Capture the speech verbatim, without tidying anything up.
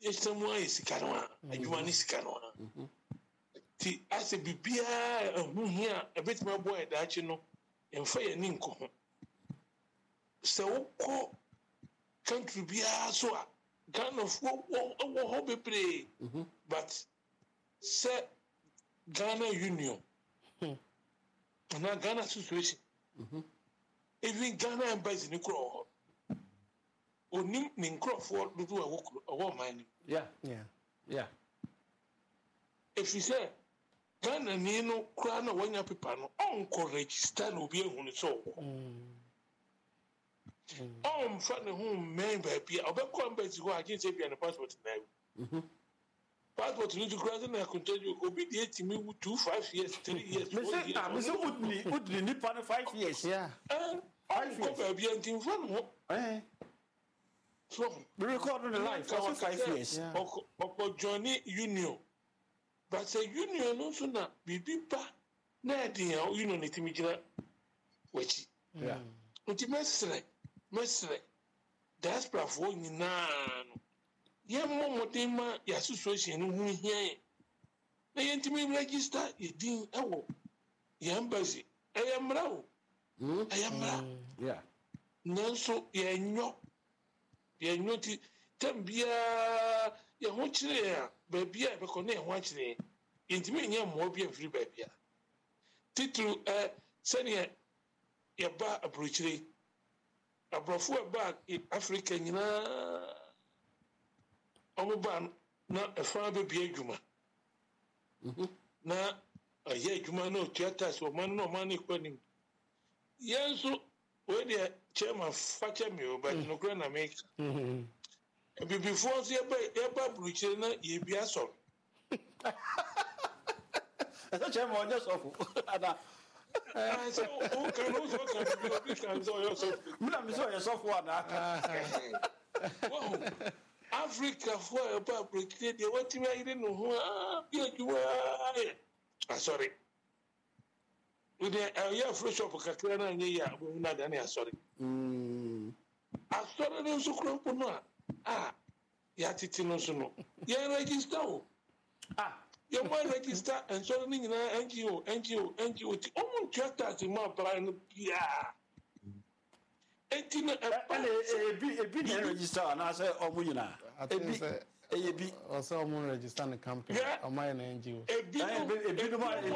estamu ayi sika no a adwuma ni sika no a ti ase bibia ehu hia ebetima boy daachi no emfa ya ni nko ho se wokọ country bia so a Ghana fo wo ho bebre but se Ghana Union na Ghana Association even Ghana embassy ni kro ho onim ni nkrofo dudu a wo wo man yeah yeah yeah if you say Ghana ni no kra na wanya paper no on ko register na obi ehunu so Mm. on fa ne hu member bia obekọ embassy ho agin say bia ne passport na mhm passport ni to kra na continue obi dey etimi wu two five years three years me say ah me say udni udni ni pa five years Yeah. eh Five five years bia ntin fa no eh so we record on the live for five years Yeah. oko Johnny Union but say union no so na bibi ba na dey union ni timi gira wachi yeah nti mesre mesre diaspora fo nyina no ye momodin ma ya association no hu hia na ye ntimi register ye din ewo ye embassy e ye mra o mhm e ye mra yeah nanso ye nyo ye nyo ti tambia ye ho kire a ba bia be ko na ye ho kire ye ntimi nya mo bia mfiri ba bia titru eh sene ye ba abrochire abrofo ba Africa nyina omo ba na efa be bia adwuma mhm na aye adwuma na theater so man no man equanim yenso we dey chairman fache me o but no kra na make Mhm. e before so ye ba ye ba abrochire na ye bia so esa che mo just off ada ah so o kan o so kan bi kan so yo so me na me say you soft one aka wow Africa for a public they want to be no ho ah bi adwuma ah sorry we dey ya fresh up kakra na nye ya bo na da na sorry mm asọrọ no so kro no ah ya titi no so no ya register o ah ya mo register and so ni nyina N G O N G O N G O ti o mo theater ti ma bra no bia enti na ele ebi ebi na register na say omo nyina I think ebi say ebi also I'm register the company. Yeah. Am I an N G O? ebi ebi no